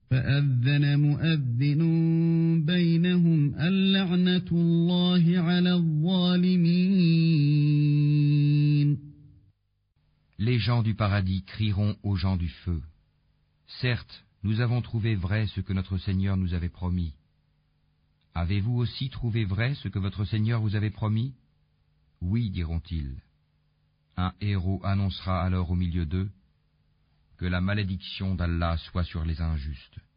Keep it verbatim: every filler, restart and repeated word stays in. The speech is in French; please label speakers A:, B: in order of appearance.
A: فأذن مؤذن بينهم اللعنة الله على الظالمين.
B: Les gens du paradis crieront aux gens du feu. Certes, nous avons trouvé vrai ce que notre Seigneur nous avait promis. Avez-vous aussi trouvé vrai ce que votre Seigneur vous avait promis? Oui, diront-ils. Un héros annoncera alors au milieu d'eux que la malédiction d'Allah soit sur les injustes.